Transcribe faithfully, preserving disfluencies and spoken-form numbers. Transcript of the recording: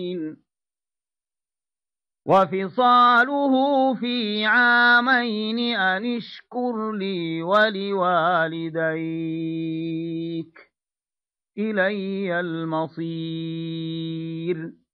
وفصاله في عامين أن اشكر لي ولوالديك إلي المصير